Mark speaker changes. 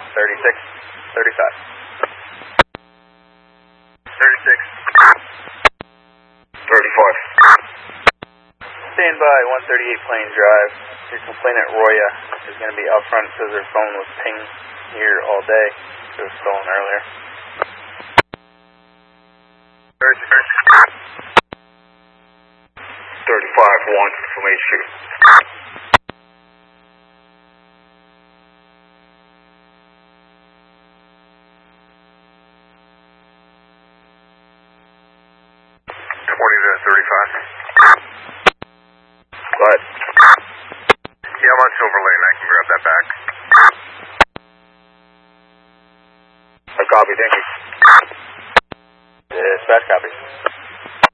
Speaker 1: 36, 35. 36.
Speaker 2: 35.
Speaker 1: Stand by, 138 Plain Drive. Your complainant Roya is going to be out front. It says her phone was pinged here all day. It was stolen earlier.
Speaker 2: 35-1 from HQ.
Speaker 3: Good morning, 35.
Speaker 2: Go ahead.
Speaker 3: Yeah, I'm on Silver Lane.